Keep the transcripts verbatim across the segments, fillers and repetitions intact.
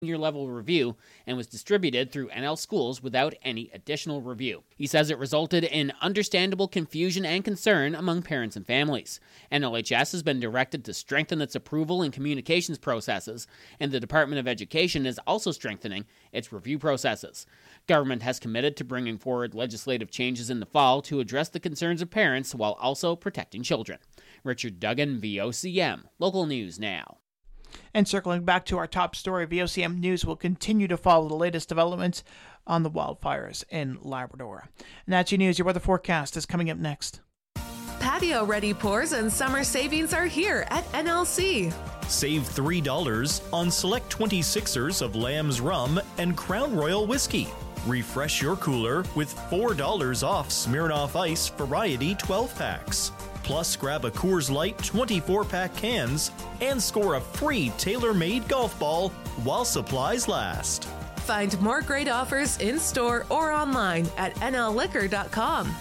year level review and was distributed through N L schools without any additional review. He says it resulted in understandable confusion and concern among parents and families. N L H S has been directed to strengthen its approval and communications processes, and the Department of Education is also strengthening its review processes. Government has committed to bringing forward legislative changes in the fall to address the concerns of parents while also protecting children. Richard Duggan, V O C M, Local News Now. And circling back to our top story, V O C M News will continue to follow the latest developments on the wildfires in Labrador. And that's your news. Your weather forecast is coming up next. Patio-ready pours and summer savings are here at N L C. Save three dollars on select twenty-sixers of Lamb's Rum and Crown Royal Whiskey. Refresh your cooler with four dollars off Smirnoff Ice Variety twelve packs. Plus, grab a Coors Light twenty-four pack cans and score a free tailor-made golf ball while supplies last. Find more great offers in-store or online at N L liquor dot com.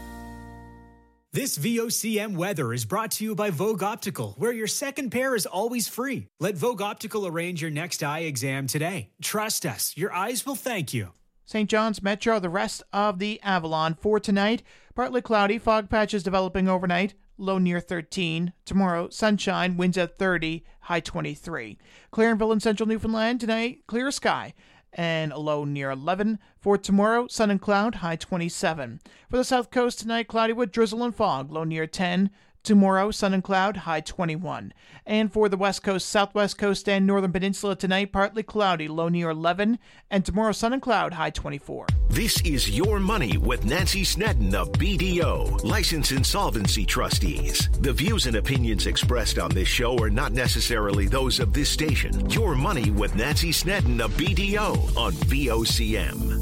This V O C M weather is brought to you by Vogue Optical, where your second pair is always free. Let Vogue Optical arrange your next eye exam today. Trust us, your eyes will thank you. Saint John's Metro, the rest of the Avalon for tonight. Partly cloudy, fog patches developing overnight, low near thirteen. Tomorrow, sunshine, winds at thirty, high twenty-three. Clarenville in central Newfoundland tonight, clear sky and a low near eleven. For tomorrow, sun and cloud, high twenty-seven. For the south coast tonight, cloudy with drizzle and fog, low near ten. Tomorrow, sun and cloud, high twenty-one. And for the west coast, southwest coast, and northern peninsula tonight, partly cloudy, low near eleven. And tomorrow, sun and cloud, high twenty-four. This is Your Money with Nancy Snedden of B D O, Licensed Insolvency Trustees. The views and opinions expressed on this show are not necessarily those of this station. Your Money with Nancy Snedden of B D O on V O C M.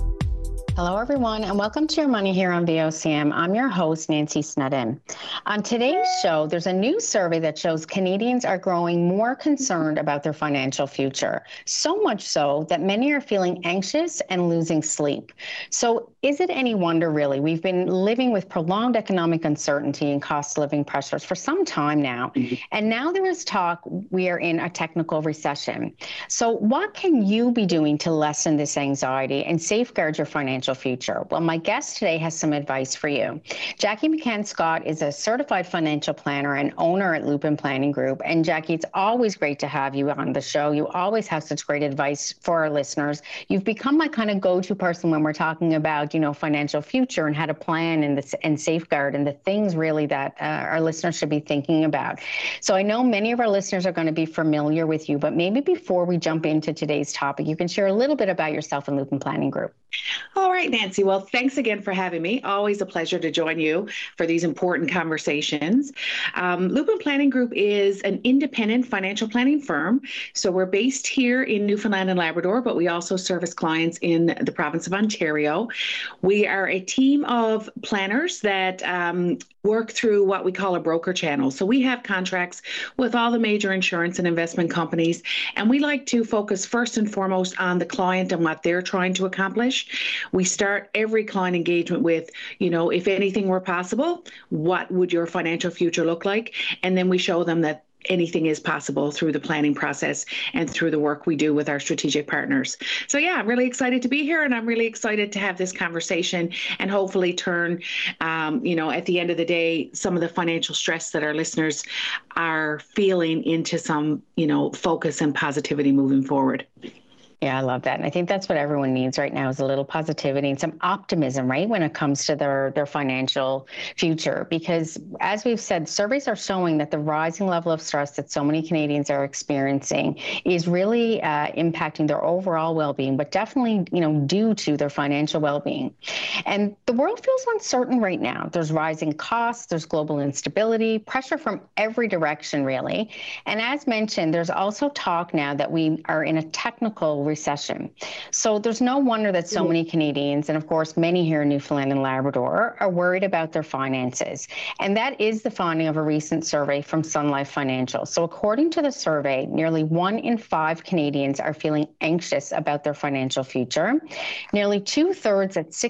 Hello, everyone, and welcome to Your Money here on V O C M. I'm your host, Nancy Snedden. On today's show, there's a new survey that shows Canadians are growing more concerned about their financial future, so much so that many are feeling anxious and losing sleep. So is it any wonder, really? We've been living with prolonged economic uncertainty and cost of living pressures for some time now, and now there is talk we are in a technical recession. So what can you be doing to lessen this anxiety and safeguard your financial future? Well, my guest today has some advice for you. Jackie McCann Scott is a certified financial planner and owner at Lupin Planning Group. And Jackie, it's always great to have you on the show. You always have such great advice for our listeners. You've become my kind of go-to person when we're talking about, you know, financial future and how to plan and, the, and safeguard and the things really that uh, our listeners should be thinking about. So I know many of our listeners are going to be familiar with you, but maybe before we jump into today's topic, you can share a little bit about yourself and Lupin Planning Group. All right, Nancy. Well, thanks again for having me. Always a pleasure to join you for these important conversations. Um, Lupin Planning Group is an independent financial planning firm. So we're based here in Newfoundland and Labrador, but we also service clients in the province of Ontario. We are a team of planners that um, work through what we call a broker channel. So we have contracts with all the major insurance and investment companies, and we like to focus first and foremost on the client and what they're trying to accomplish. We start every client engagement with, you know, if anything were possible, what would your financial future look like? And then we show them that anything is possible through the planning process and through the work we do with our strategic partners. So yeah, I'm really excited to be here, and I'm really excited to have this conversation and hopefully turn, um, you know, at the end of the day, some of the financial stress that our listeners are feeling into some, you know, focus and positivity moving forward. Yeah, I love that. And I think that's what everyone needs right now is a little positivity and some optimism, right, when it comes to their, their financial future. Because as we've said, surveys are showing that the rising level of stress that so many Canadians are experiencing is really uh, impacting their overall well-being, but definitely, you know, due to their financial well-being. And the world feels uncertain right now. There's rising costs, there's global instability, pressure from every direction, really. And as mentioned, there's also talk now that we are in a technical recession. So there's no wonder that so many Canadians, and of course many here in Newfoundland and Labrador, are worried about their finances. And that is the finding of a recent survey from Sun Life Financial. So according to the survey, nearly one in five Canadians are feeling anxious about their financial future. Nearly two-thirds at sixty-one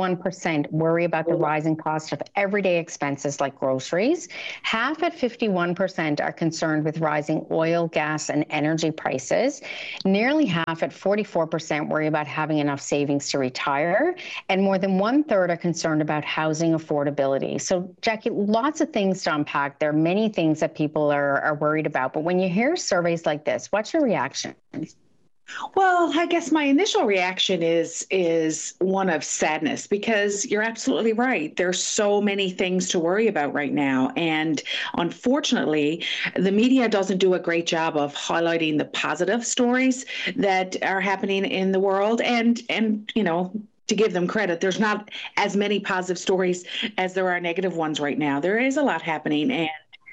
fifty-one percent worry about the rising cost of everyday expenses like groceries. Half at fifty-one percent are concerned with rising oil, gas, and energy prices. Nearly half at forty-four percent worry about having enough savings to retire. And more than one third are concerned about housing affordability. So, Jackie, lots of things to unpack. There are many things that people are, are worried about. But when you hear surveys like this, what's your reaction? Well, I guess my initial reaction is is one of sadness, because you're absolutely right. There's so many things to worry about right now. And unfortunately, the media doesn't do a great job of highlighting the positive stories that are happening in the world. And, and you know, to give them credit, there's not as many positive stories as there are negative ones right now. There is a lot happening. And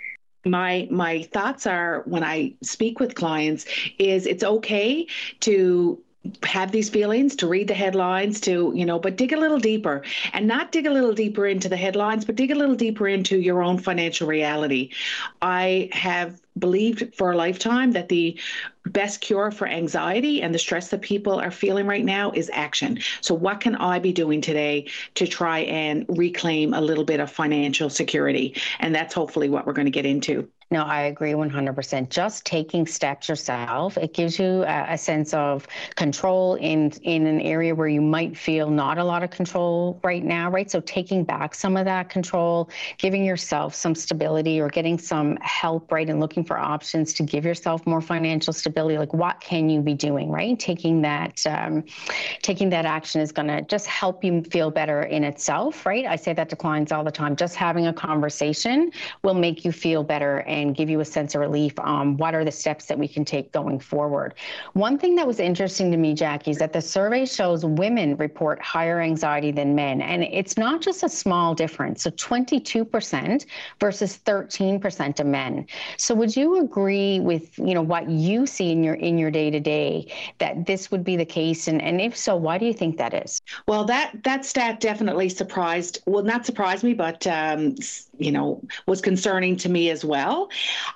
My my thoughts are, when I speak with clients, is it's okay to have these feelings, to read the headlines, to, you know, but dig a little deeper, and not dig a little deeper into the headlines, but dig a little deeper into your own financial reality. I have believed for a lifetime that the best cure for anxiety and the stress that people are feeling right now is action. So what can I be doing today to try and reclaim a little bit of financial security? And that's hopefully what we're going to get into. No, I agree one hundred percent. Just taking steps yourself, it gives you a, a sense of control in, in an area where you might feel not a lot of control right now, right? So taking back some of that control, giving yourself some stability, or getting some help, right? And looking for options to give yourself more financial stability. Like, what can you be doing, right? Taking that, um, taking that action is going to just help you feel better in itself, right? I say that to clients all the time. Just having a conversation will make you feel better and give you a sense of relief on what are the steps that we can take going forward. One thing that was interesting to me, Jackie, is that the survey shows women report higher anxiety than men. And it's not just a small difference. So twenty-two percent versus thirteen percent of men. So would you agree with, you know, what you see in your in your day-to-day, that this would be the case? And, and if so, why do you think that is? Well, that that stat definitely surprised, well, not surprised me, but, um, you know, was concerning to me as well.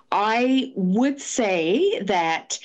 I would say that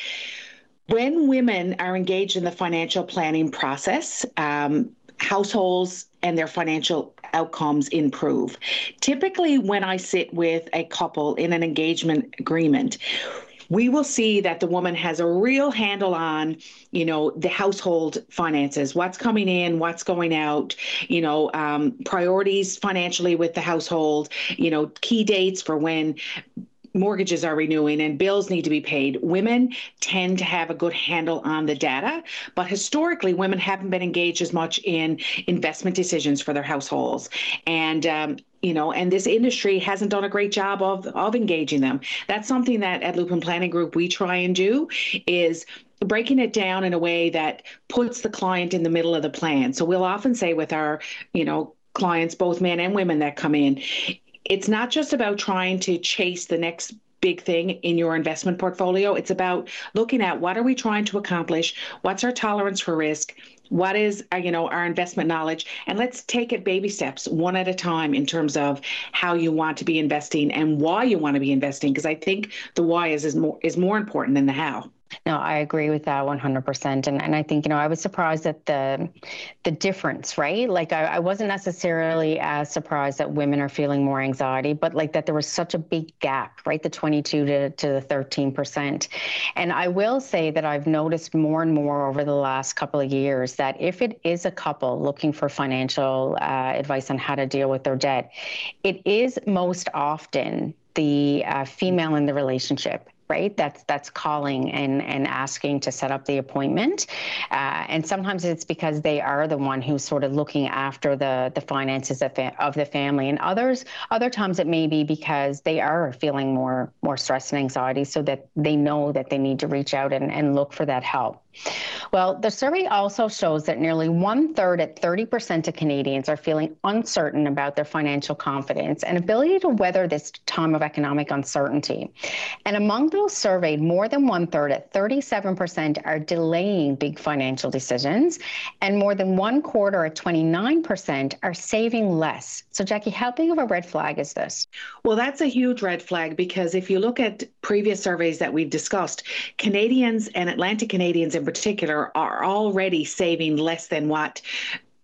when women are engaged in the financial planning process, um, households and their financial outcomes improve. Typically, when I sit with a couple in an engagement agreement, we will see that the woman has a real handle on, you know, the household finances, what's coming in, what's going out, you know, um, priorities financially with the household, you know, key dates for when mortgages are renewing and bills need to be paid. Women tend to have a good handle on the data, but historically, women haven't been engaged as much in investment decisions for their households. And, um, you know, and this industry hasn't done a great job of, of engaging them. That's something that at Lupin Planning Group we try and do, is breaking it down in a way that puts the client in the middle of the plan. So we'll often say with our, you know, clients, both men and women that come in, it's not just about trying to chase the next big thing in your investment portfolio. It's about looking at, what are we trying to accomplish? What's our tolerance for risk? What is, uh, you know, our investment knowledge? And let's take it baby steps, one at a time, in terms of how you want to be investing and why you want to be investing. Because I think the why is, is more is more important than the how. No, I agree with that one hundred percent. And and I think, you know, I was surprised at the the difference, right? Like, I, I wasn't necessarily as surprised that women are feeling more anxiety, but like that there was such a big gap, right? The twenty-two to, to the thirteen percent. And I will say that I've noticed more and more over the last couple of years that if it is a couple looking for financial uh, advice on how to deal with their debt, it is most often the uh, female in the relationship, right? That's that's calling and, and asking to set up the appointment. Uh, and sometimes it's because they are the one who's sort of looking after the, the finances of, fa- of the family. And others, other times it may be because they are feeling more, more stress and anxiety, so that they know that they need to reach out and, and look for that help. Well, the survey also shows that nearly one third at thirty percent of Canadians are feeling uncertain about their financial confidence and ability to weather this time of economic uncertainty. And among those surveyed, more than one third at thirty-seven percent are delaying big financial decisions, and more than one quarter at twenty-nine percent are saving less. So, Jackie, how big of a red flag is this? Well, that's a huge red flag, because if you look at previous surveys that we've discussed, Canadians and Atlantic Canadians in particular are already saving less than what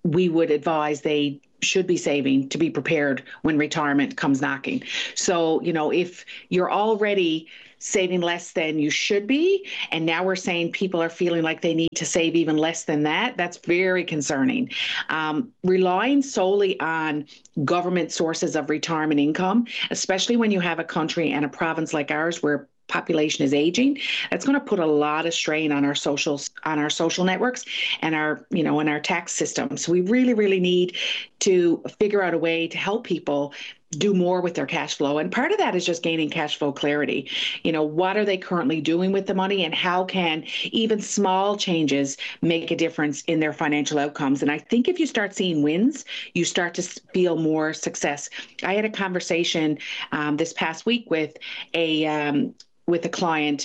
we would advise they should be saving to be prepared when retirement comes knocking. So, you know, if you're already saving less than you should be, and now we're saying people are feeling like they need to save even less than that, that's very concerning. Um, relying solely on government sources of retirement income, especially when you have a country and a province like ours where population is aging, that's going to put a lot of strain on our social on our social networks and our, you know, and our tax system. So we really, really need to figure out a way to help people do more with their cash flow. And part of that is just gaining cash flow clarity. You know, what are they currently doing with the money, and how can even small changes make a difference in their financial outcomes? And I think if you start seeing wins, you start to feel more success. I had a conversation um, this past week with a um, with a client,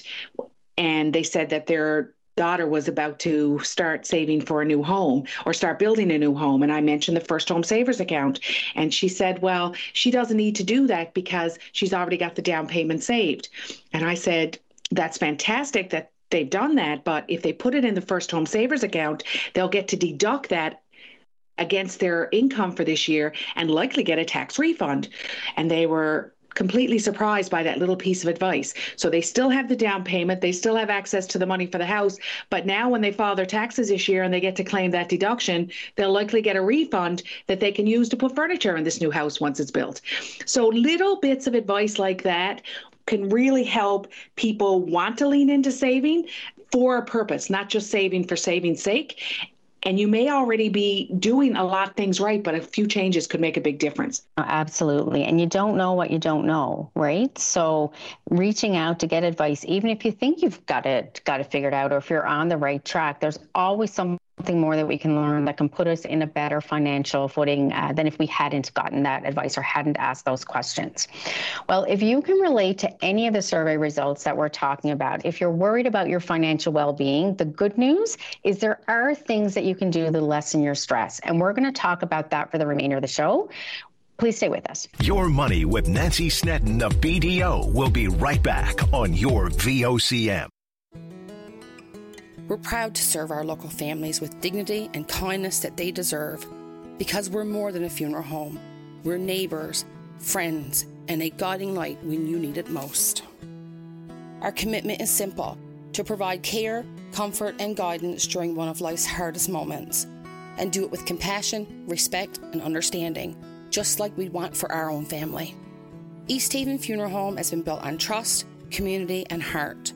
and they said that their daughter was about to start saving for a new home or start building a new home. And I mentioned the First Home Savers account. And she said, well, she doesn't need to do that because she's already got the down payment saved. And I said, that's fantastic that they've done that. But if they put it in the First Home Savers account, they'll get to deduct that against their income for this year and likely get a tax refund. And they were completely surprised by that little piece of advice. So they still have the down payment, they still have access to the money for the house, but now when they file their taxes this year and they get to claim that deduction, they'll likely get a refund that they can use to put furniture in this new house once it's built. So little bits of advice like that can really help people want to lean into saving for a purpose, not just saving for saving's sake. And you may already be doing a lot of things right, but a few changes could make a big difference. Absolutely. And you don't know what you don't know, right? So reaching out to get advice, even if you think you've got it, got it figured out, or if you're on the right track, there's always some something more that we can learn that can put us in a better financial footing uh, than if we hadn't gotten that advice or hadn't asked those questions. Well, if you can relate to any of the survey results that we're talking about, if you're worried about your financial well-being, the good news is there are things that you can do to lessen your stress. And we're going to talk about that for the remainder of the show. Please stay with us. Your Money with Nancy Snedden of B D O will be right back on your V O C M. We're proud to serve our local families with dignity and kindness that they deserve, because we're more than a funeral home. We're neighbours, friends, and a guiding light when you need it most. Our commitment is simple: to provide care, comfort, and guidance during one of life's hardest moments, and do it with compassion, respect, and understanding, just like we'd want for our own family. East Haven Funeral Home has been built on trust, community, and heart.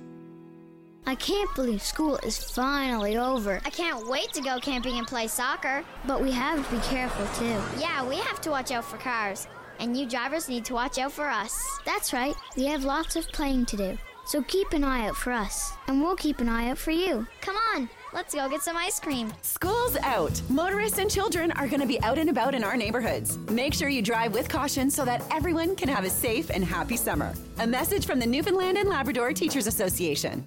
I can't believe school is finally over. I can't wait to go camping and play soccer. But we have to be careful, too. Yeah, we have to watch out for cars. And you drivers need to watch out for us. That's right. We have lots of playing to do. So keep an eye out for us. And we'll keep an eye out for you. Come on, let's go get some ice cream. School's out. Motorists and children are going to be out and about in our neighborhoods. Make sure you drive with caution so that everyone can have a safe and happy summer. A message from the Newfoundland and Labrador Teachers Association.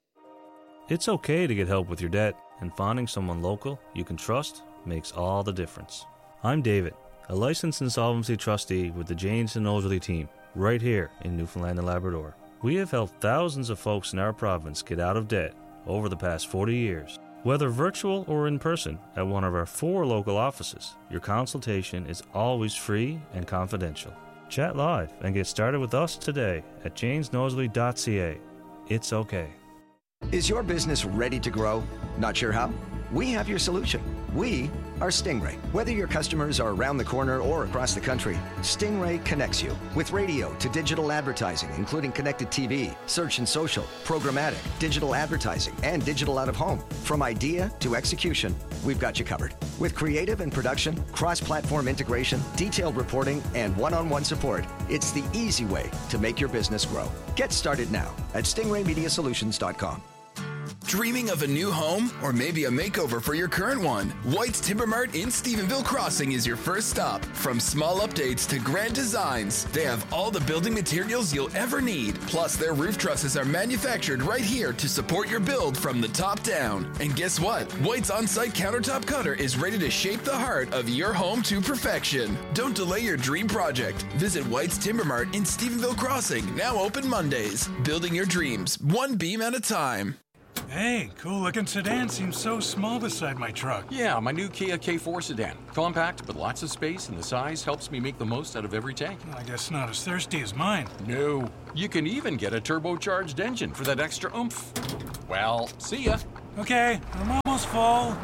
It's okay to get help with your debt, and finding someone local you can trust makes all the difference. I'm David, a licensed insolvency trustee with the Janes and Nosworthy team, right here in Newfoundland and Labrador. We have helped thousands of folks in our province get out of debt over the past forty years. Whether virtual or in person at one of our four local offices, your consultation is always free and confidential. Chat live and get started with us today at janes nosworthy dot c a. It's okay. Is your business ready to grow? Not sure how? We have your solution. We are Stingray. Whether your customers are around the corner or across the country, Stingray connects you with radio to digital advertising, including connected T V, search and social, programmatic, digital advertising, and digital out-of-home. From idea to execution, we've got you covered. With creative and production, cross-platform integration, detailed reporting, and one-on-one support, it's the easy way to make your business grow. Get started now at stingray media solutions dot com. Dreaming of a new home or maybe a makeover for your current one? White's Timber Mart in Stephenville Crossing is your first stop. From small updates to grand designs, they have all the building materials you'll ever need. Plus, their roof trusses are manufactured right here to support your build from the top down. And guess what? White's on-site countertop cutter is ready to shape the heart of your home to perfection. Don't delay your dream project. Visit White's Timber Mart in Stephenville Crossing, now open Mondays. Building your dreams, one beam at a time. Hey, cool-looking sedan seems so small beside my truck. Yeah, my new Kia K four sedan. Compact, but lots of space, and the size helps me make the most out of every tank. I guess not as thirsty as mine. No. You can even get a turbocharged engine for that extra oomph. Well, see ya. Okay, I'm almost full.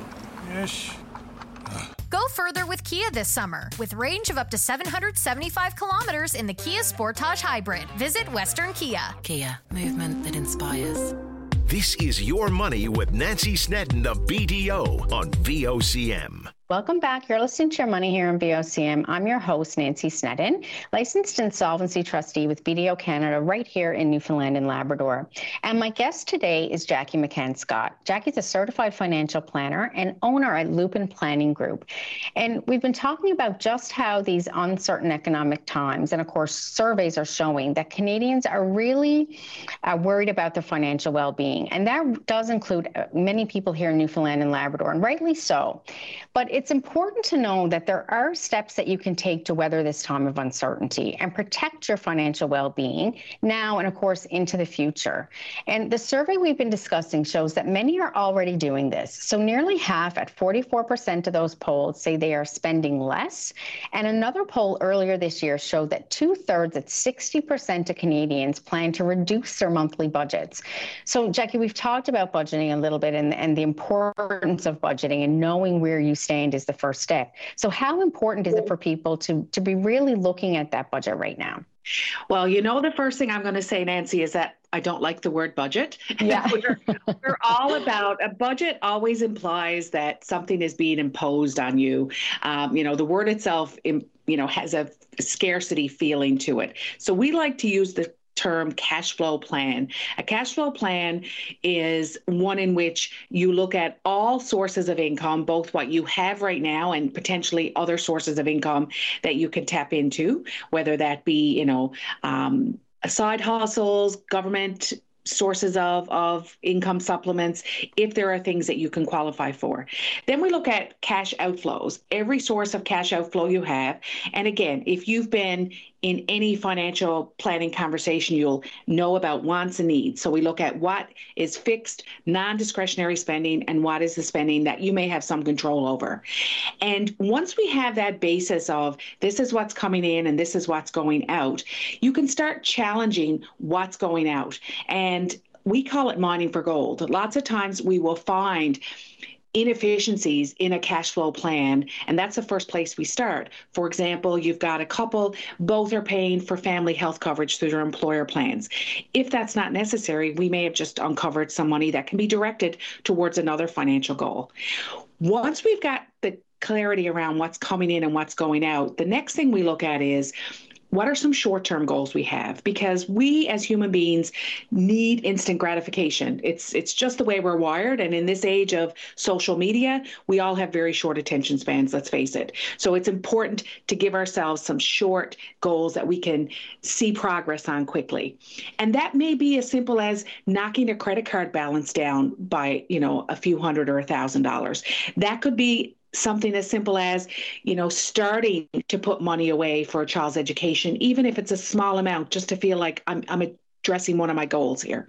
Ish. Go further with Kia this summer with range of up to seven hundred seventy-five kilometers in the Kia Sportage Hybrid. Visit Western Kia. Kia, movement that inspires. This is Your Money with Nancy Snedden of B D O on V O C M. Welcome back. You're listening to Your Money here on V O C M. I'm your host, Nancy Snedden, licensed insolvency trustee with B D O Canada right here in Newfoundland and Labrador. And my guest today is Jackie McCann-Scott. Jackie's a certified financial planner and owner at Lupin Planning Group. And we've been talking about just how these uncertain economic times, and of course, surveys are showing that Canadians are really uh, worried about their financial well-being. And that does include many people here in Newfoundland and Labrador, and rightly so. But it's important to know that there are steps that you can take to weather this time of uncertainty and protect your financial well-being now and, of course, into the future. And the survey we've been discussing shows that many are already doing this. So nearly half, at forty-four percent of those polled, say they are spending less. And another poll earlier this year showed that two-thirds, at sixty percent of Canadians, plan to reduce their monthly budgets. So, Jackie, we've talked about budgeting a little bit and, and the importance of budgeting and knowing where you stand is the first step. So how important is it for people to, to be really looking at that budget right now? Well, you know, the first thing I'm going to say, Nancy, is that I don't like the word budget. Yeah. we're, we're all about, a budget always implies that something is being imposed on you. Um, you know, the word itself, you know, has a scarcity feeling to it. So we like to use the term cash flow plan. A cash flow plan is one in which you look at all sources of income, both what you have right now and potentially other sources of income that you can tap into, whether that be, you know, um, side hustles, government sources of, of income supplements, if there are things that you can qualify for. Then we look at cash outflows, every source of cash outflow you have. And again, if you've been in any financial planning conversation, you'll know about wants and needs. So we look at what is fixed, non-discretionary spending, and what is the spending that you may have some control over. And once we have that basis of this is what's coming in and this is what's going out, you can start challenging what's going out. And we call it mining for gold. Lots of times we will find inefficiencies in a cash flow plan, and that's the first place we start. For example, you've got a couple, both are paying for family health coverage through their employer plans. If that's not necessary, we may have just uncovered some money that can be directed towards another financial goal. Once we've got the clarity around what's coming in and what's going out, the next thing we look at is, what are some short-term goals we have? Because we as human beings need instant gratification. It's it's just the way we're wired. And in this age of social media, we all have very short attention spans, let's face it. So it's important to give ourselves some short goals that we can see progress on quickly. And that may be as simple as knocking a credit card balance down by, you know, a few hundred or a thousand dollars. That could be something as simple as, you know, starting to put money away for a child's education, even if it's a small amount, just to feel like I'm, I'm addressing one of my goals here.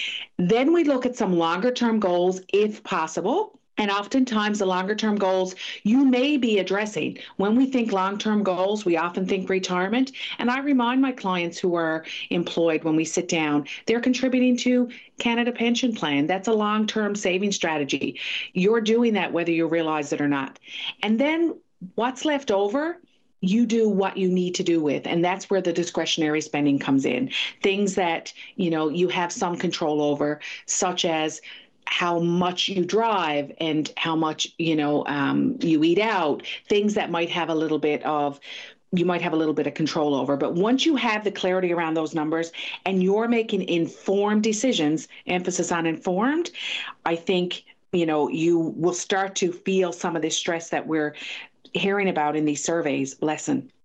Then we look at some longer term goals, if possible. And oftentimes the longer term goals you may be addressing. When we think long-term goals, we often think retirement. And I remind my clients who are employed when we sit down, they're contributing to Canada Pension Plan. That's a long-term saving strategy. You're doing that whether you realize it or not. And then what's left over, you do what you need to do with. And that's where the discretionary spending comes in. Things that, you know, you have some control over, such as how much you drive and how much, you know, um, you eat out, things that might have a little bit of, you might have a little bit of control over. But once you have the clarity around those numbers and you're making informed decisions, emphasis on informed, I think, you know, you will start to feel some of this stress that we're hearing about in these surveys lessen.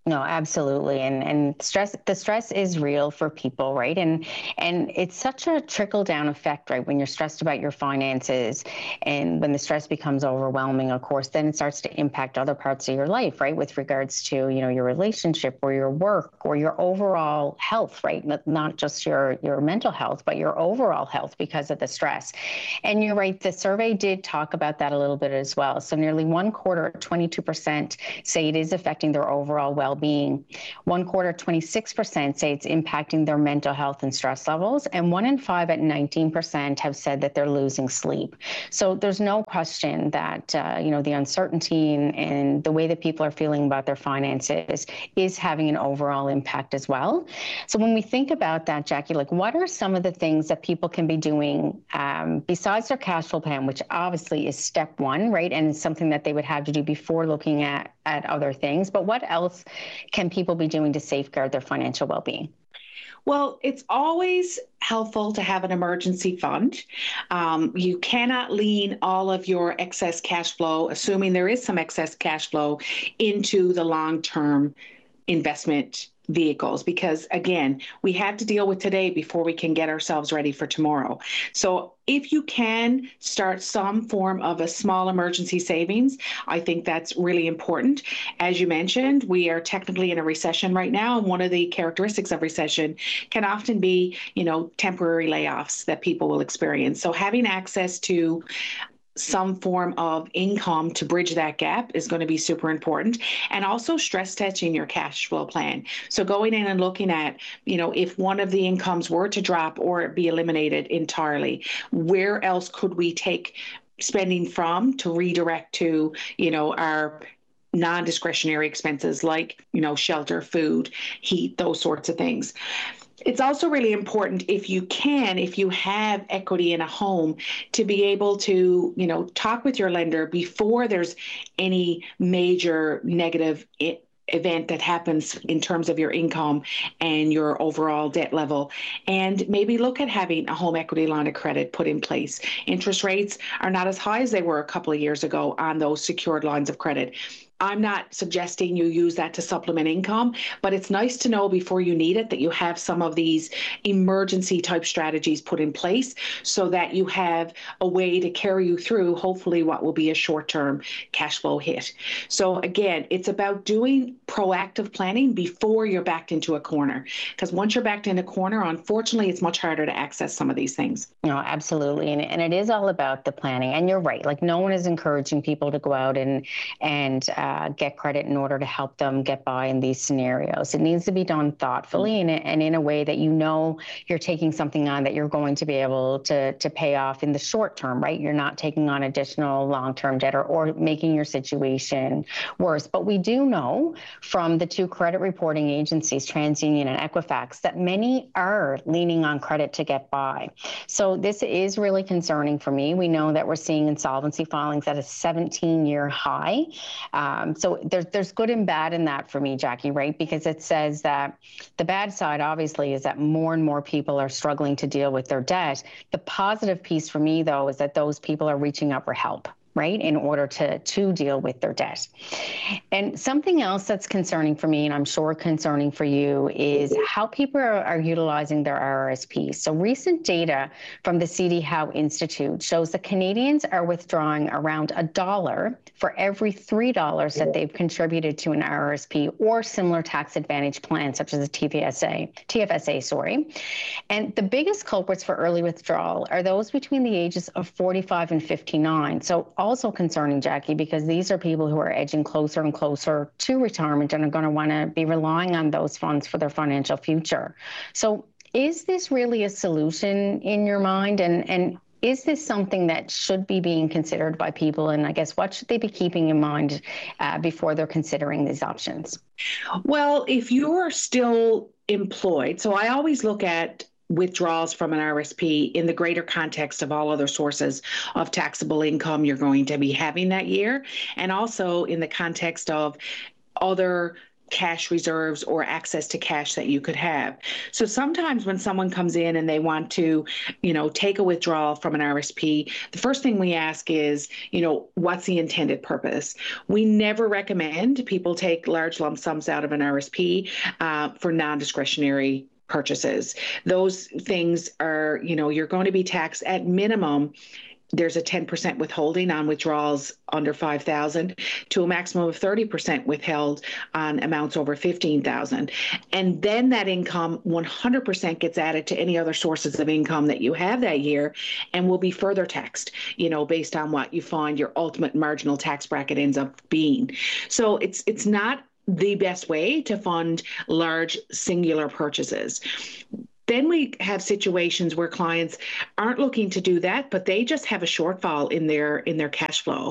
No, absolutely. And and stress, the stress is real for people, right? And and it's such a trickle down effect, right? When you're stressed about your finances and when the stress becomes overwhelming, of course, then it starts to impact other parts of your life, right? With regards to, you know, your relationship or your work or your overall health, right? Not, not just your, your mental health, but your overall health because of the stress. And you're right, the survey did talk about that a little bit as well. So nearly one quarter, twenty-two percent say it is affecting their overall well being. One quarter, twenty-six percent say it's impacting their mental health and stress levels. And one in five at nineteen percent have said that they're losing sleep. So there's no question that, uh, you know, the uncertainty and, and the way that people are feeling about their finances is having an overall impact as well. So when we think about that, Jackie, like what are some of the things that people can be doing um, besides their cash flow plan, which obviously is step one, right? And it's something that they would have to do before looking at, at other things. But what else can people be doing to safeguard their financial well-being? Well, it's always helpful to have an emergency fund. Um, you cannot lean all of your excess cash flow, assuming there is some excess cash flow, into the long-term investment vehicles, because again, we have to deal with today before we can get ourselves ready for tomorrow. So if you can start some form of a small emergency savings, I think that's really important. As you mentioned, we are technically in a recession right now, and one of the characteristics of recession can often be, you know, temporary layoffs that people will experience. So having access to some form of income to bridge that gap is going to be super important. And also stress testing your cash flow plan. So going in and looking at, you know, if one of the incomes were to drop or be eliminated entirely, where else could we take spending from to redirect to, you know, our non-discretionary expenses like, you know, shelter, food, heat, those sorts of things. It's also really important, if you can, if you have equity in a home, to be able to, you know, talk with your lender before there's any major negative I- event that happens in terms of your income and your overall debt level, and maybe look at having a home equity line of credit put in place. Interest rates are not as high as they were a couple of years ago on those secured lines of credit. I'm not suggesting you use that to supplement income, but it's nice to know before you need it that you have some of these emergency type strategies put in place so that you have a way to carry you through hopefully what will be a short-term cash flow hit. So again, it's about doing proactive planning before you're backed into a corner, because once you're backed in a corner, unfortunately, it's much harder to access some of these things. No, absolutely. And, and it is all about the planning. And you're right. Like no one is encouraging people to go out and, and, uh, Uh, get credit in order to help them get by in these scenarios. It needs to be done thoughtfully and, and in a way that you know you're taking something on that you're going to be able to, to pay off in the short term, right? You're not taking on additional long-term debt or, or making your situation worse. But we do know from the two credit reporting agencies, TransUnion and Equifax, that many are leaning on credit to get by. So this is really concerning for me. We know that we're seeing insolvency filings at a seventeen-year high. Um, Um, so there's there's good and bad in that for me, Jackie, right? Because it says that the bad side, obviously, is that more and more people are struggling to deal with their debt. The positive piece for me, though, is that those people are reaching out for help, right, in order to, to deal with their debt. And something else that's concerning for me, and I'm sure concerning for you, is how people are, are utilizing their R R S Ps. So recent data from the C D Howe Institute shows that Canadians are withdrawing around a dollar for every three dollars that they've contributed to an R R S P or similar tax advantage plan, such as a T F S A, T F S A, sorry. And the biggest culprits for early withdrawal are those between the ages of forty-five and fifty-nine. So also concerning, Jackie, because these are people who are edging closer and closer to retirement and are going to want to be relying on those funds for their financial future. So is this really a solution in your mind? And, and is this something that should be being considered by people? And I guess what should they be keeping in mind uh, before they're considering these options? Well, if you're still employed, so I always look at withdrawals from an R R S P in the greater context of all other sources of taxable income you're going to be having that year, and also in the context of other cash reserves or access to cash that you could have. So sometimes when someone comes in and they want to, you know, take a withdrawal from an R S P, the first thing we ask is, you know, what's the intended purpose? We never recommend people take large lump sums out of an R S P uh, for non-discretionary purchases. Those things are, you know, you're going to be taxed at minimum. There's a ten percent withholding on withdrawals under five thousand to a maximum of thirty percent withheld on amounts over fifteen thousand. And then that income one hundred percent gets added to any other sources of income that you have that year and will be further taxed, you know, based on what you find your ultimate marginal tax bracket ends up being. So it's it's not the best way to fund large singular purchases. Then we have situations where clients aren't looking to do that, but they just have a shortfall in their in their cash flow.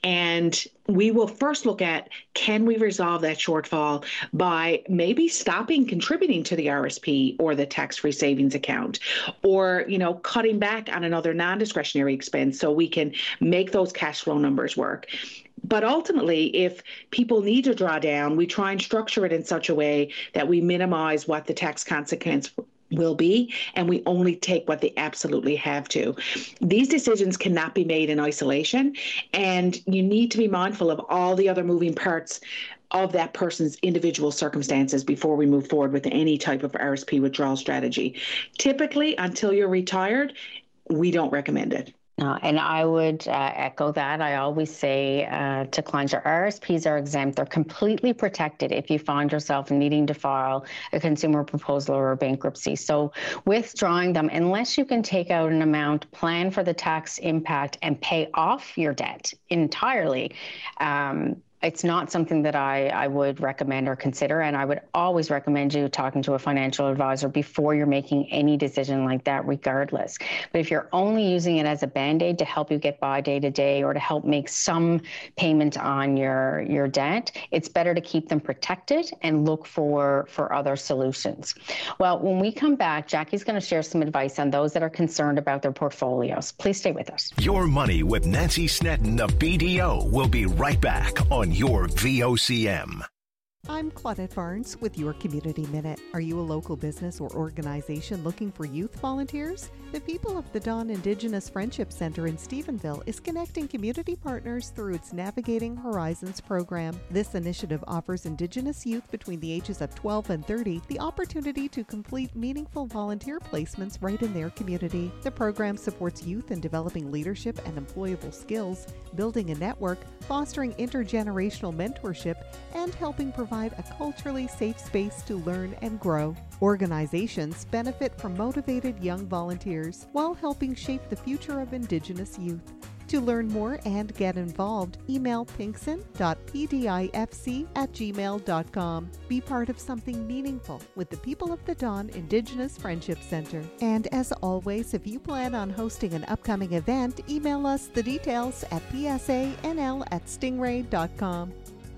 And we will first look at, can we resolve that shortfall by maybe stopping contributing to the R S P or the tax-free savings account, or, you know, cutting back on another non-discretionary expense so we can make those cash flow numbers work. But ultimately, if people need to draw down, we try and structure it in such a way that we minimize what the tax consequence will be, and we only take what they absolutely have to. These decisions cannot be made in isolation, and you need to be mindful of all the other moving parts of that person's individual circumstances before we move forward with any type of R S P withdrawal strategy. Typically, until you're retired, we don't recommend it. Uh, and I would uh, echo that. I always say uh, to clients, your R S Ps are exempt. They're completely protected if you find yourself needing to file a consumer proposal or a bankruptcy. So withdrawing them, unless you can take out an amount, plan for the tax impact, and pay off your debt entirely, um, it's not something that I, I would recommend or consider. And I would always recommend you talking to a financial advisor before you're making any decision like that, regardless. But if you're only using it as a Band-Aid to help you get by day to day or to help make some payment on your, your debt, it's better to keep them protected and look for, for other solutions. Well, when we come back, Jackie's going to share some advice on those that are concerned about their portfolios. Please stay with us. Your Money with Nancy Snedden of B D O will be right back on your V O C M. I'm Claudette Barnes with your Community Minute. Are you a local business or organization looking for youth volunteers? The People of the Dawn Indigenous Friendship Center in Stephenville is connecting community partners through its Navigating Horizons program. This initiative offers Indigenous youth between the ages of twelve and thirty the opportunity to complete meaningful volunteer placements right in their community. The program supports youth in developing leadership and employable skills, building a network, fostering intergenerational mentorship, and helping provide a culturally safe space to learn and grow. Organizations benefit from motivated young volunteers while helping shape the future of Indigenous youth. To learn more and get involved, email pinkson dot p d i f c at gmail dot com. Be part of something meaningful with the People of the Dawn Indigenous Friendship Center. And as always, if you plan on hosting an upcoming event, email us the details at p s a n l at stingray dot com.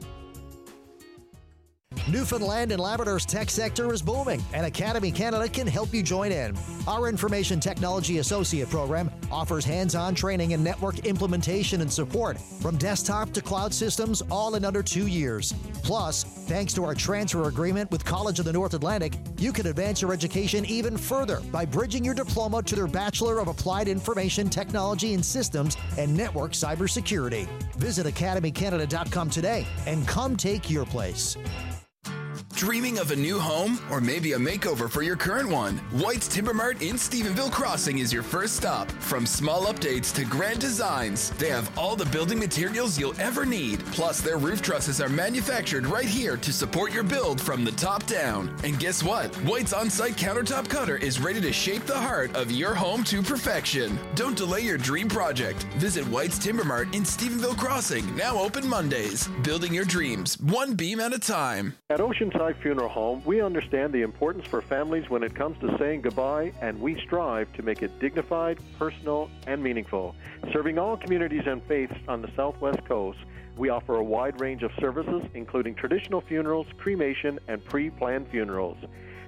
Newfoundland and Labrador's tech sector is booming, and Academy Canada can help you join in. Our Information Technology Associate program offers hands-on training in network implementation and support, from desktop to cloud systems, all in under two years. Plus, thanks to our transfer agreement with College of the North Atlantic, you can advance your education even further by bridging your diploma to their Bachelor of Applied Information Technology and Systems and Network Cybersecurity. Visit academy canada dot com today and come take your place. Dreaming of a new home or maybe a makeover for your current one? White's Timber Mart in Stephenville Crossing is your first stop. From small updates to grand designs, they have all the building materials you'll ever need. Plus, their roof trusses are manufactured right here to support your build from the top down. And guess what? White's on-site countertop cutter is ready to shape the heart of your home to perfection. Don't delay your dream project. Visit White's Timber Mart in Stephenville Crossing, now open Mondays. Building your dreams, one beam at a time. At Oceanside Funeral Home, we understand the importance for families when it comes to saying goodbye, and we strive to make it dignified, personal, and meaningful. Serving all communities and faiths on the Southwest Coast, we offer a wide range of services, including traditional funerals, cremation, and pre-planned funerals.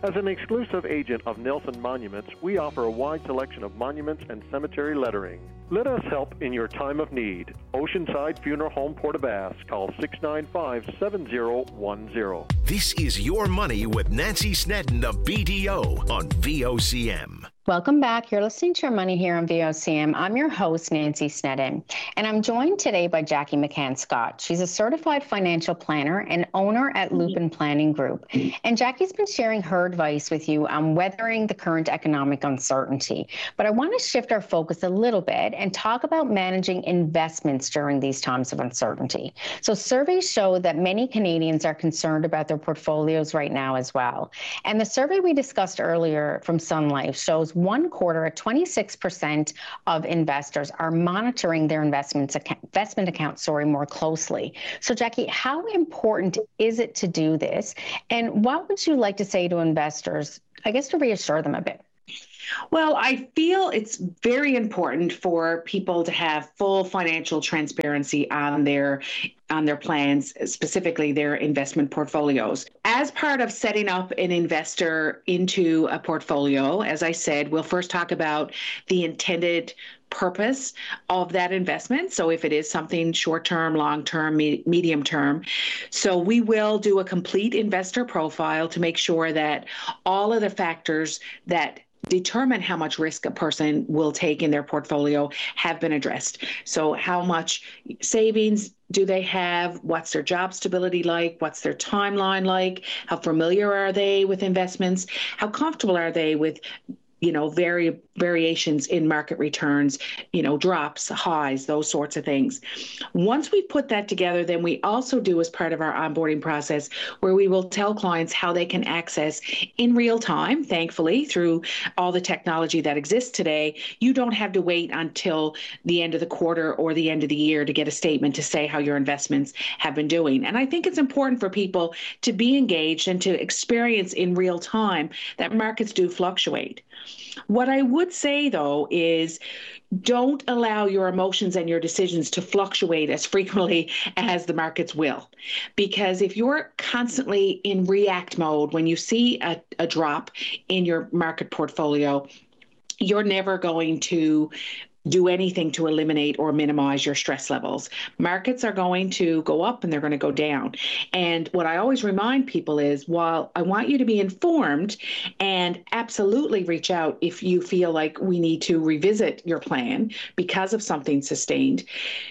As an exclusive agent of Nelson Monuments, we offer a wide selection of monuments and cemetery lettering. Let us help in your time of need. Oceanside Funeral Home, Port aux Basques. Call six nine five, seven zero one zero. This is Your Money with Nancy Snedden of B D O on V O C M. Welcome back. You're listening to Your Money here on V O C M. I'm your host, Nancy Snedden, and I'm joined today by Jackie McCann Scott. She's a certified financial planner and owner at Lupin Planning Group. And Jackie's been sharing her advice with you on weathering the current economic uncertainty. But I want to shift our focus a little bit and talk about managing investments during these times of uncertainty. So surveys show that many Canadians are concerned about their portfolios right now as well. And the survey we discussed earlier from Sun Life shows one quarter, at twenty-six percent of investors are monitoring their investments account, investment accounts, sorry, more closely. So Jackie, how important is it to do this? And what would you like to say to investors, I guess, to reassure them a bit? Well, I feel it's very important for people to have full financial transparency on their on their plans, specifically their investment portfolios. As part of setting up an investor into a portfolio, as I said, we'll first talk about the intended purpose of that investment. So if it is something short-term, long-term, me- medium-term. So we will do a complete investor profile to make sure that all of the factors that determine how much risk a person will take in their portfolio have been addressed. So how much savings do they have? What's their job stability like? What's their timeline like? How familiar are they with investments? How comfortable are they with, you know, vari- variations in market returns, you know, drops, highs, those sorts of things. Once we put that together, then we also do as part of our onboarding process where we will tell clients how they can access in real time, thankfully, through all the technology that exists today. You don't have to wait until the end of the quarter or the end of the year to get a statement to say how your investments have been doing. And I think it's important for people to be engaged and to experience in real time that markets do fluctuate. What I would say, though, is don't allow your emotions and your decisions to fluctuate as frequently as the markets will. Because if you're constantly in react mode, when you see a, a drop in your market portfolio, you're never going to do anything to eliminate or minimize your stress levels. Markets are going to go up and they're going to go down. And what I always remind people is, while I want you to be informed and absolutely reach out if you feel like we need to revisit your plan because of something sustained,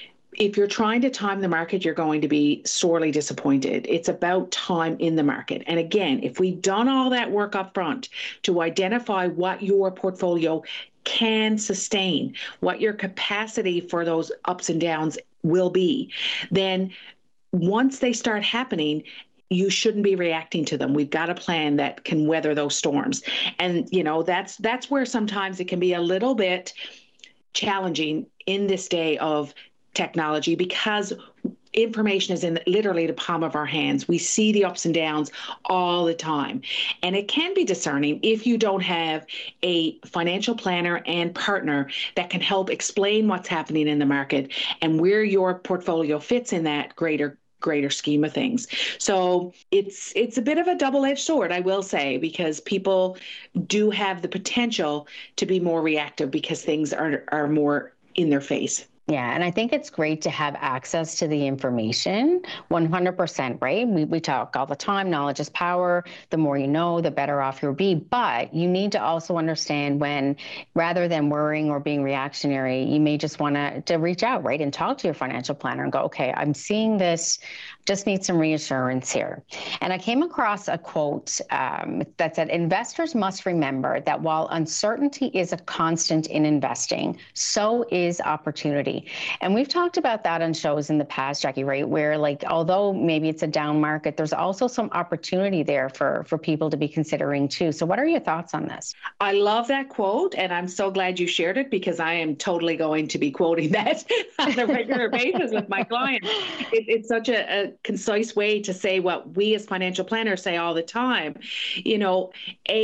if you're trying to time the market, you're going to be sorely disappointed. It's about time in the market. And again, if we've done all that work up front to identify what your portfolio can sustain, what your capacity for those ups and downs will be, then once they start happening, you shouldn't be reacting to them. We've got a plan that can weather those storms. And, you know, that's that's where sometimes it can be a little bit challenging in this day of technology, because information is in literally the palm of our hands. We see the ups and downs all the time. And it can be discerning if you don't have a financial planner and partner that can help explain what's happening in the market and where your portfolio fits in that greater greater scheme of things. So it's it's a bit of a double-edged sword, I will say, because people do have the potential to be more reactive because things are are more in their face. Yeah, and I think it's great to have access to the information, one hundred percent, right? We we talk all the time, knowledge is power. The more you know, the better off you'll be. But you need to also understand when, rather than worrying or being reactionary, you may just want to to reach out, right, and talk to your financial planner and go, okay, I'm seeing this, just need some reassurance here. And I came across a quote um, that said, investors must remember that while uncertainty is a constant in investing, so is opportunity. And we've talked about that on shows in the past, Jackie, right? Where, like, although maybe it's a down market, there's also some opportunity there for, for people to be considering too. So what are your thoughts on this? I love that quote, and I'm so glad you shared it because I am totally going to be quoting that on a regular basis with my clients. It, it's such a, a concise way to say what we as financial planners say all the time. You know, a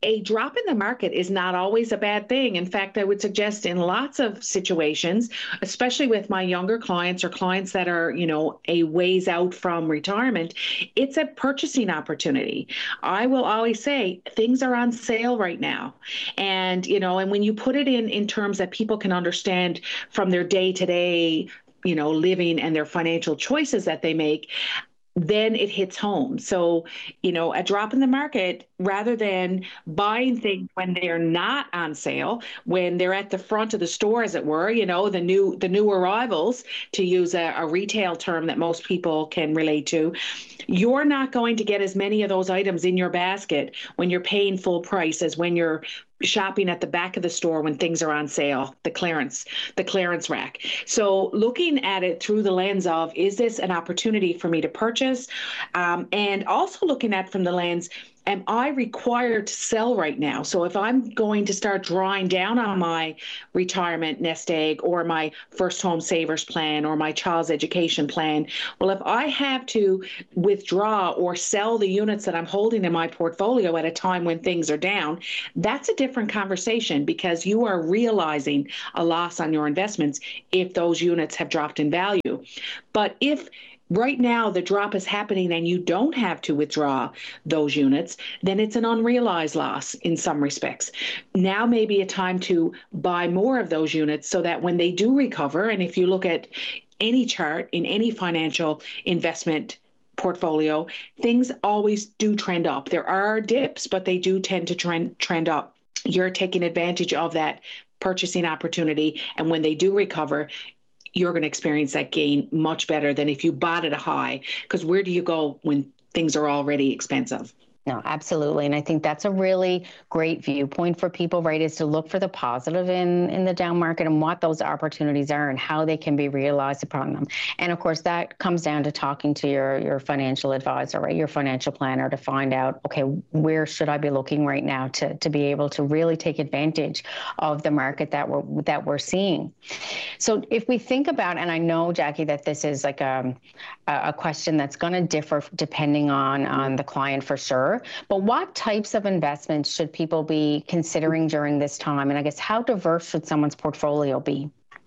a drop in the market is not always a bad thing. In fact, I would suggest in lots of situations, especially with my younger clients or clients that are, you know, a ways out from retirement, it's a purchasing opportunity. I will always say things are on sale right now. And, you know, and when you put it in, in terms that people can understand from their day-to-day, you know, living and their financial choices that they make, then it hits home. So, you know, a drop in the market, rather than buying things when they're not on sale, when they're at the front of the store, as it were, you know, the new the new arrivals, to use a, a retail term that most people can relate to, you're not going to get as many of those items in your basket when you're paying full price as when you're shopping at the back of the store when things are on sale, the clearance, the clearance rack. So looking at it through the lens of, is this an opportunity for me to purchase? Um, and also looking at from the lens, am I required to sell right now? So if I'm going to start drawing down on my retirement nest egg or my first home savers plan or my child's education plan, well, if I have to withdraw or sell the units that I'm holding in my portfolio at a time when things are down, that's a different conversation, because you are realizing a loss on your investments if those units have dropped in value. But if right now the drop is happening and you don't have to withdraw those units, then it's an unrealized loss in some respects. Now may be a time to buy more of those units so that when they do recover, and if you look at any chart in any financial investment portfolio, things always do trend up. There are dips, but they do tend to trend trend up. You're taking advantage of that purchasing opportunity, and when they do recover, you're going to experience that gain much better than if you bought at a high, because where do you go when things are already expensive? No, absolutely. And I think that's a really great viewpoint for people, right, is to look for the positive in, in the down market and what those opportunities are and how they can be realized upon them. And of course, that comes down to talking to your, your financial advisor, right, your financial planner, to find out, okay, where should I be looking right now to, to be able to really take advantage of the market that we're, that we're seeing. So if we think about, and I know, Jackie, that this is like a, a question that's going to differ depending on, on the client for sure. But what types of investments should people be considering during this time? And I guess how diverse should someone's portfolio be?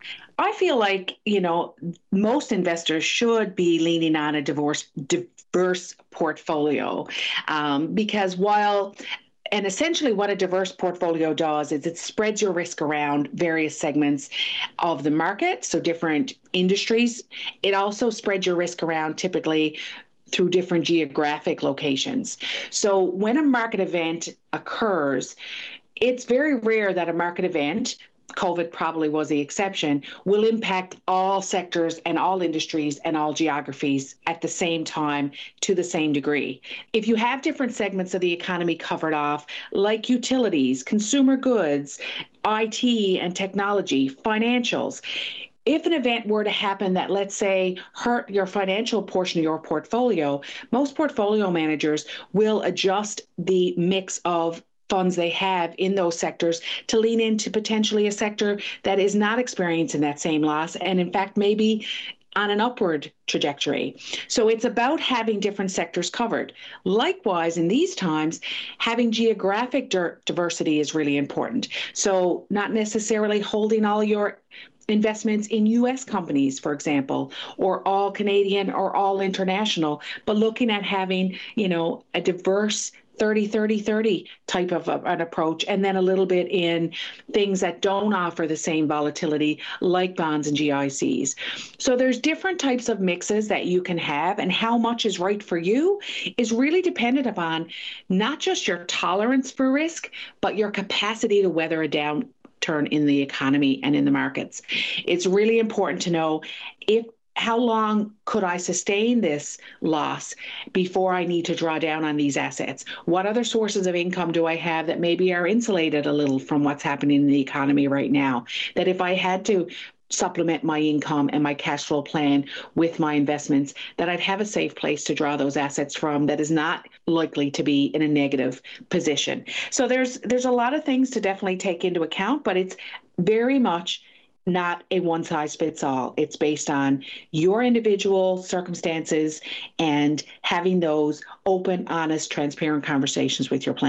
I feel like, you know, most investors should be leaning on a diverse, diverse portfolio um, because while And essentially what a diverse portfolio does is it spreads your risk around various segments of the market, so different industries. It also spreads your risk around typically through different geographic locations. So when a market event occurs, it's very rare that a market event, COVID probably was the exception, will impact all sectors and all industries and all geographies at the same time to the same degree. If you have different segments of the economy covered off, like utilities, consumer goods, I T and technology, financials, if an event were to happen that, let's say, hurt your financial portion of your portfolio, most portfolio managers will adjust the mix of funds they have in those sectors to lean into potentially a sector that is not experiencing that same loss and, in fact, maybe on an upward trajectory. So it's about having different sectors covered. Likewise, in these times, having geographic diversity is really important. So not necessarily holding all your investments in U S companies, for example, or all Canadian or all international, but looking at having, you know, a diverse thirty thirty thirty type of a, an approach, and then a little bit in things that don't offer the same volatility like bonds and G I Cs. So there's different types of mixes that you can have, and how much is right for you is really dependent upon not just your tolerance for risk, but your capacity to weather a down turn in the economy and in the markets. It's really important to know if how long could I sustain this loss before I need to draw down on these assets? What other sources of income do I have that maybe are insulated a little from what's happening in the economy right now? That if I had to supplement my income and my cash flow plan with my investments, that I'd have a safe place to draw those assets from that is not likely to be in a negative position. So there's there's a lot of things to definitely take into account, but it's very much not a one-size-fits-all. It's based on your individual circumstances and having those open, honest, transparent conversations with your planner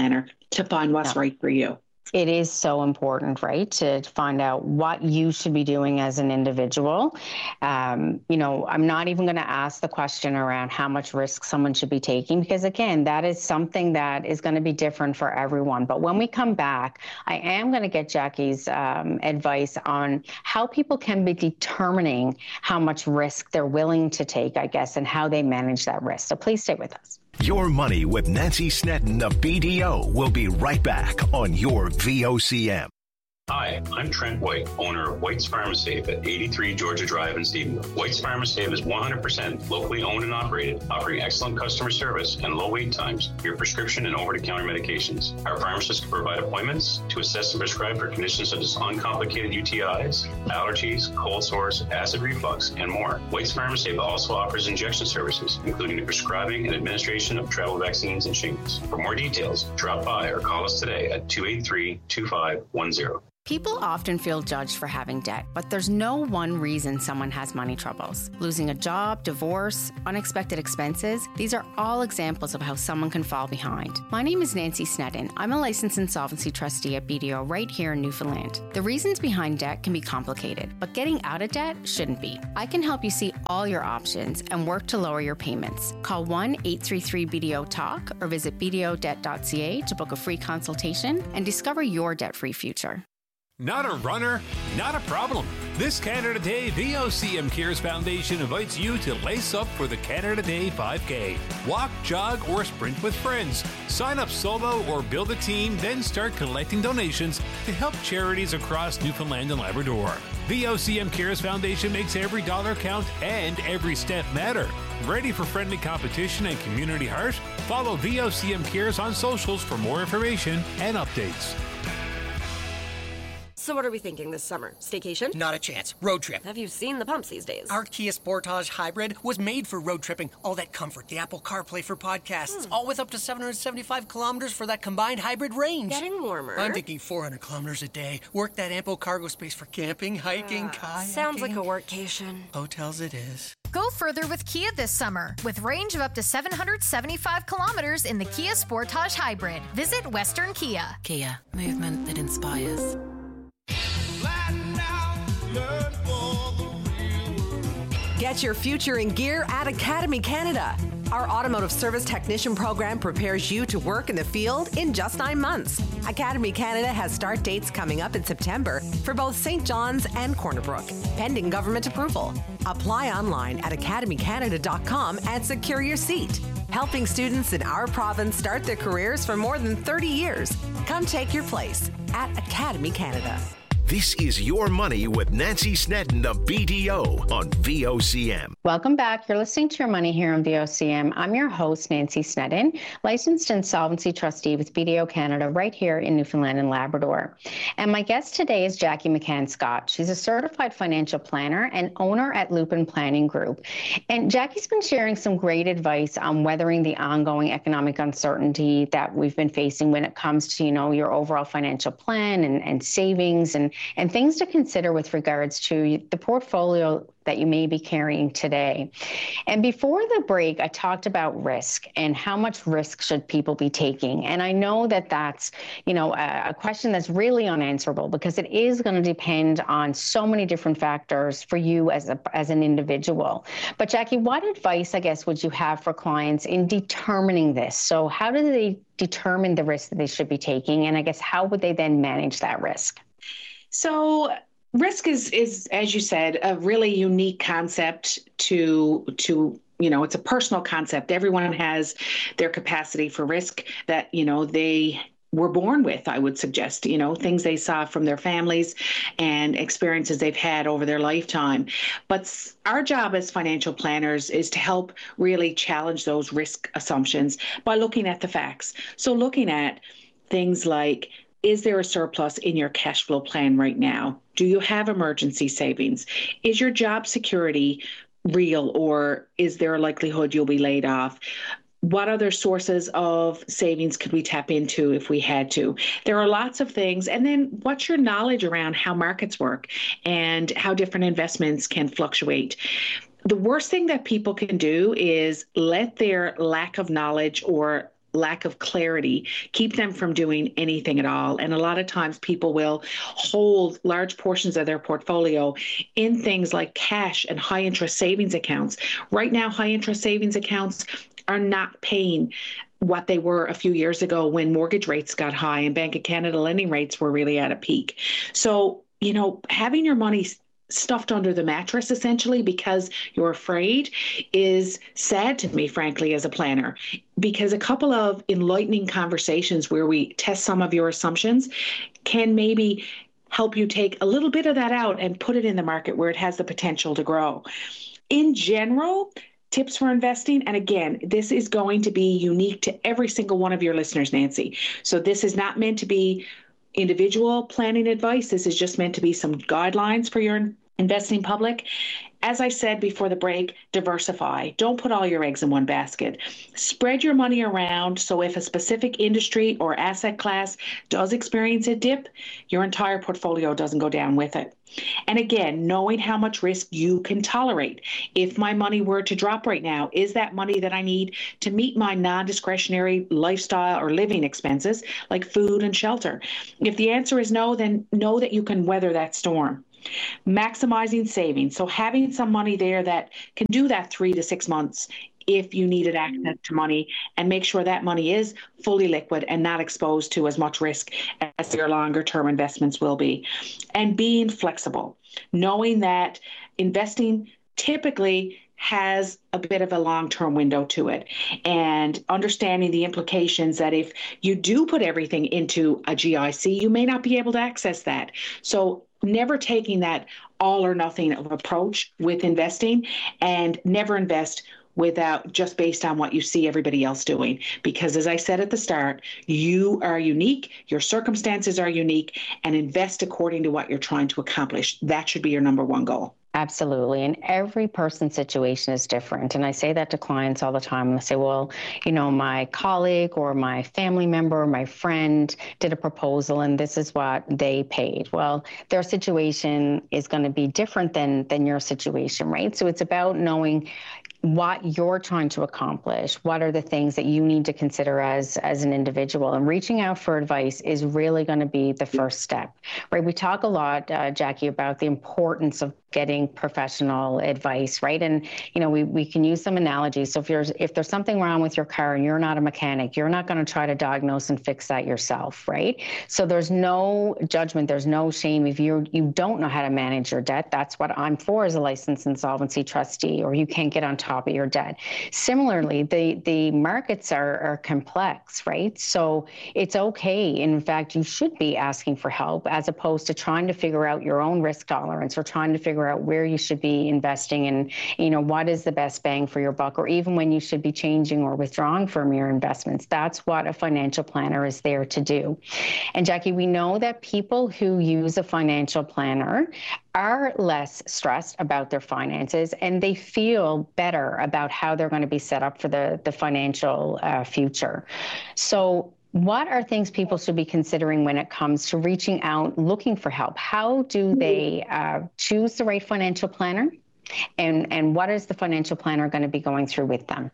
to find what's Yeah. right for you. It is so important, right, to find out what you should be doing as an individual. Um, you know, I'm not even going to ask the question around how much risk someone should be taking, because again, that is something that is going to be different for everyone. But when we come back, I am going to get Jackie's um, advice on how people can be determining how much risk they're willing to take, I guess, and how they manage that risk. So please stay with us. Your Money with Nancy Snedden of B D O will be right back on your V O C M. Hi, I'm Trent White, owner of White's Pharmacy at eighty-three Georgia Drive in Stephenville. White's Pharmacy is one hundred percent locally owned and operated, offering excellent customer service and low wait times for your prescription and over-the-counter medications. Our pharmacists can provide appointments to assess and prescribe for conditions such as uncomplicated U T Is, allergies, cold sores, acid reflux, and more. White's Pharmacy also offers injection services, including the prescribing and administration of travel vaccines and shingles. For more details, drop by or call us today at two eight three, two five one zero. People often feel judged for having debt, but there's no one reason someone has money troubles. Losing a job, divorce, unexpected expenses, these are all examples of how someone can fall behind. My name is Nancy Snedden. I'm a licensed insolvency trustee at B D O right here in Newfoundland. The reasons behind debt can be complicated, but getting out of debt shouldn't be. I can help you see all your options and work to lower your payments. Call one eight three three B D O talk or visit b d o debt dot c a to book a free consultation and discover your debt-free future. Not a runner? Not a problem. This Canada Day, V O C M Cares Foundation invites you to lace up for the Canada Day five K. Walk, jog, or sprint with friends. Sign up solo or build a team, then start collecting donations to help charities across Newfoundland and Labrador. V O C M Cares Foundation makes every dollar count and every step matter. Ready for friendly competition and community heart? Follow V O C M Cares on socials for more information and updates. So what are we thinking this summer? Staycation? Not a chance. Road trip. Have you seen the pumps these days? Our Kia Sportage Hybrid was made for road tripping. All that comfort, the Apple CarPlay for podcasts, hmm. all with up to seven hundred seventy-five kilometers for that combined hybrid range. Getting warmer. I'm thinking four hundred kilometers a day. Work that ample cargo space for camping, hiking, uh, kayaking. Sounds like a workcation. Hotels it is. Go further with Kia this summer with range of up to seven hundred seventy-five kilometers in the Kia Sportage Hybrid. Visit Western Kia. Kia, movement that inspires. Get your future in gear at Academy Canada. Our automotive service technician program prepares you to work in the field in just nine months. Academy Canada has start dates coming up in September for both Saint John's and Corner Brook, pending government approval. Apply online at academy canada dot com and secure your seat. Helping students in our province start their careers for more than thirty years. Come take your place at Academy Canada. This is Your Money with Nancy Snedden of B D O on V O C M. Welcome back. You're listening to Your Money here on V O C M. I'm your host, Nancy Snedden, licensed insolvency trustee with B D O Canada right here in Newfoundland and Labrador. And my guest today is Jackie McCann Scott. She's a certified financial planner and owner at Lupin Planning Group. And Jackie's been sharing some great advice on weathering the ongoing economic uncertainty that we've been facing when it comes to, you know, your overall financial plan and, and savings and and things to consider with regards to the portfolio that you may be carrying today. And before the break, I talked about risk and how much risk should people be taking. And I know that that's, you know, a, a question that's really unanswerable because it is going to depend on so many different factors for you as a as an individual. But Jackie, what advice, I guess, would you have for clients in determining this? So how do they determine the risk that they should be taking? And I guess how would they then manage that risk? So risk is, is, as you said, a really unique concept to, to, you know, it's a personal concept. Everyone has their capacity for risk that, you know, they were born with, I would suggest, you know, things they saw from their families and experiences they've had over their lifetime. But our job as financial planners is to help really challenge those risk assumptions by looking at the facts. So looking at things like, is there a surplus in your cash flow plan right now? Do you have emergency savings? Is your job security real, or is there a likelihood you'll be laid off? What other sources of savings could we tap into if we had to? There are lots of things. And then what's your knowledge around how markets work and how different investments can fluctuate? The worst thing that people can do is let their lack of knowledge or lack of clarity keep them from doing anything at all. And a lot of times people will hold large portions of their portfolio in things like cash and high interest savings accounts. Right now, high interest savings accounts are not paying what they were a few years ago when mortgage rates got high and Bank of Canada lending rates were really at a peak. So, you know, having your money stuffed under the mattress essentially because you're afraid is sad to me, frankly, as a planner, because a couple of enlightening conversations where we test some of your assumptions can maybe help you take a little bit of that out and put it in the market where it has the potential to grow. In general, tips for investing, and again, this is going to be unique to every single one of your listeners, Nancy. So this is not meant to be individual planning advice. This is just meant to be some guidelines for your investing public. As I said before the break, diversify. Don't put all your eggs in one basket. Spread your money around so if a specific industry or asset class does experience a dip, your entire portfolio doesn't go down with it. And again, knowing how much risk you can tolerate. If my money were to drop right now, is that money that I need to meet my non-discretionary lifestyle or living expenses like food and shelter? If the answer is no, then know that you can weather that storm. Maximizing savings. So having some money there that can do that three to six months if you needed access to money, and make sure that money is fully liquid and not exposed to as much risk as your longer term investments will be. And being flexible, knowing that investing typically has a bit of a long-term window to it, and understanding the implications that if you do put everything into a G I C, you may not be able to access that. So never taking that all or nothing of approach with investing, and never invest without just based on what you see everybody else doing. Because as I said at the start, you are unique, your circumstances are unique, and invest according to what you're trying to accomplish. That should be your number one goal. Absolutely. And every person's situation is different. And I say that to clients all the time. I say, well, you know, my colleague or my family member or my friend did a proposal and this is what they paid. Well, their situation is going to be different than, than your situation, right? So it's about knowing what you're trying to accomplish, what are the things that you need to consider as, as an individual, and reaching out for advice is really going to be the first step, right? We talk a lot, uh, Jackie, about the importance of getting professional advice, right? And, you know, we, we can use some analogies. So if you're, if there's something wrong with your car and you're not a mechanic, you're not going to try to diagnose and fix that yourself, right? So there's no judgment, there's no shame. If you you don't know how to manage your debt, that's what I'm for as a licensed insolvency trustee, or you can't get on top of your debt. Similarly, the, the markets are, are complex, right? So it's okay. In fact, you should be asking for help as opposed to trying to figure out your own risk tolerance or trying to figure out where you should be investing and, you know, what is the best bang for your buck, or even when you should be changing or withdrawing from your investments. That's what a financial planner is there to do. And Jackie, we know that people who use a financial planner are less stressed about their finances and they feel better about how they're going to be set up for the, the financial uh, future. So what are things people should be considering when it comes to reaching out, looking for help? How do they uh, choose the right financial planner? And, and what is the financial planner going to be going through with them?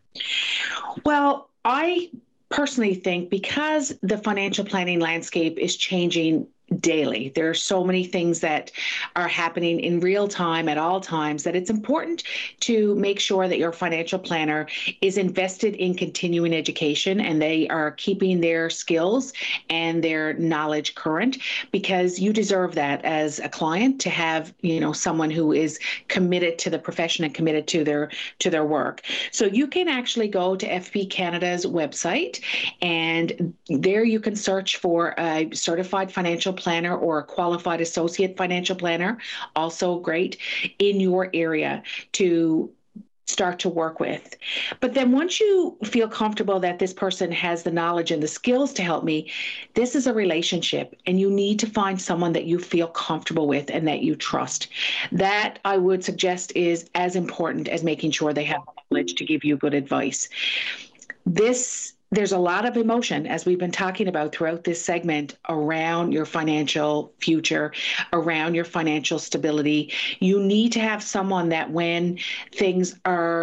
Well, I personally think because the financial planning landscape is changing daily, there are so many things that are happening in real time at all times that it's important to make sure that your financial planner is invested in continuing education and they are keeping their skills and their knowledge current, because you deserve that as a client to have, you know, someone who is committed to the profession and committed to their to their work. So you can actually go to F P Canada's website, and there you can search for a certified financial planner or a qualified associate financial planner, also great, in your area to start to work with. But then once you feel comfortable that this person has the knowledge and the skills to help me, this is a relationship and you need to find someone that you feel comfortable with and that you trust. That, I would suggest, is as important as making sure they have knowledge to give you good advice. This There's a lot of emotion, as we've been talking about throughout this segment, around your financial future, around your financial stability. You need to have someone that when things are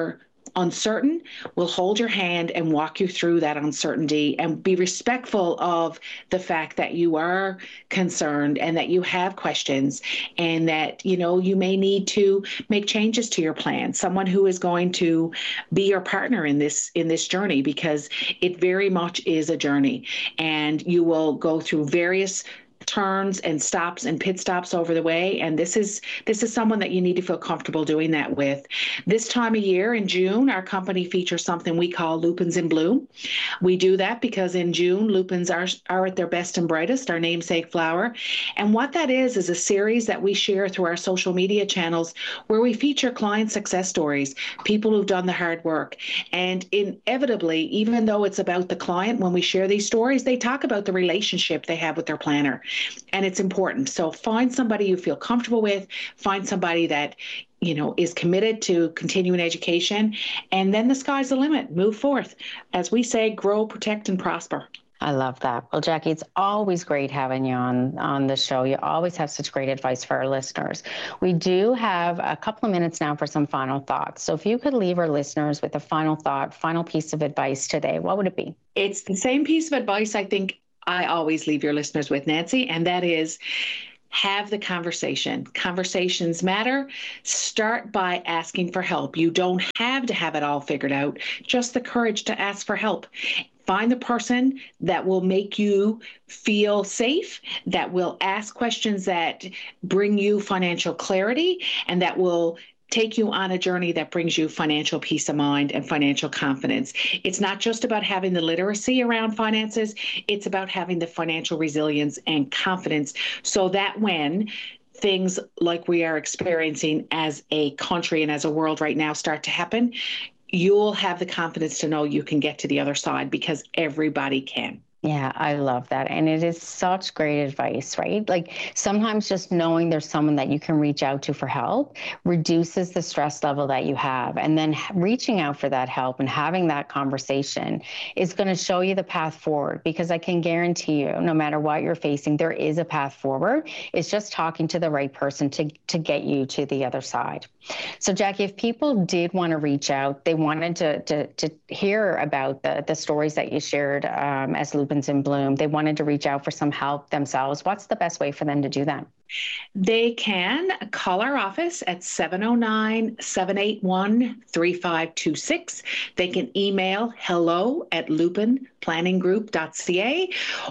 uncertain, we'll hold your hand and walk you through that uncertainty and be respectful of the fact that you are concerned and that you have questions and that, you know, you may need to make changes to your plan. Someone who is going to be your partner in this in this journey, because it very much is a journey, and you will go through various turns and stops and pit stops over the way. And this is this is someone that you need to feel comfortable doing that with. This time of year in June, our company features something we call Lupins in Bloom. We do that because in June, lupins are, are at their best and brightest, our namesake flower. And what that is, is a series that we share through our social media channels where we feature client success stories, people who've done the hard work. And inevitably, even though it's about the client, when we share these stories, they talk about the relationship they have with their planner. And it's important. So find somebody you feel comfortable with, find somebody that, you know, is committed to continuing education, and then the sky's the limit. Move forth. As we say, grow, protect, and prosper. I love that. Well, Jackie, it's always great having you on, on the show. You always have such great advice for our listeners. We do have a couple of minutes now for some final thoughts. So if you could leave our listeners with a final thought, final piece of advice today, what would it be? It's the same piece of advice I think I always leave your listeners with, Nancy, and that is have the conversation. Conversations matter. Start by asking for help. You don't have to have it all figured out, just the courage to ask for help. Find the person that will make you feel safe, that will ask questions that bring you financial clarity, and that will take you on a journey that brings you financial peace of mind and financial confidence. It's not just about having the literacy around finances, it's about having the financial resilience and confidence so that when things like we are experiencing as a country and as a world right now start to happen, you'll have the confidence to know you can get to the other side, because everybody can. Yeah, I love that. And it is such great advice, right? Like sometimes just knowing there's someone that you can reach out to for help reduces the stress level that you have. And then reaching out for that help and having that conversation is going to show you the path forward, because I can guarantee you, no matter what you're facing, there is a path forward. It's just talking to the right person to, to get you to the other side. So Jackie, if people did want to reach out, they wanted to, to, to hear about the, the stories that you shared um, as Lupins in Bloom, they wanted to reach out for some help themselves, what's the best way for them to do that? They can call our office at seven oh nine, seven eight one, three five two six. They can email hello at lupin planning group dot c a,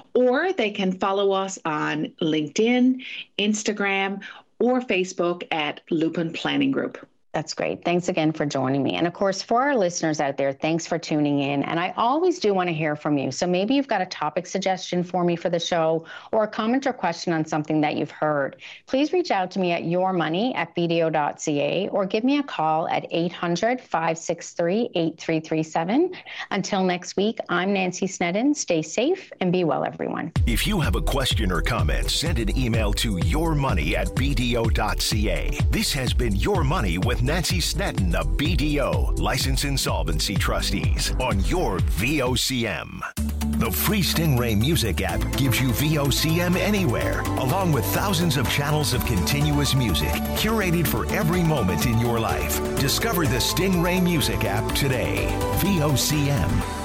or they can follow us on LinkedIn, Instagram, or Facebook at Lupin Planning Group. That's great. Thanks again for joining me. And of course, for our listeners out there, thanks for tuning in. And I always do want to hear from you. So maybe you've got a topic suggestion for me for the show, or a comment or question on something that you've heard. Please reach out to me at yourmoney at b d o dot c a, or give me a call at eight hundred, five six three, eight three three seven. Until next week, I'm Nancy Snedden. Stay safe and be well, everyone. If you have a question or comment, send an email to yourmoney at b d o dot c a. This has been Your Money with Nancy Snedden of B D O, License Insolvency Trustees, on your V O C M. The free Stingray Music app gives you V O C M anywhere, along with thousands of channels of continuous music, curated for every moment in your life. Discover the Stingray Music app today. V O C M.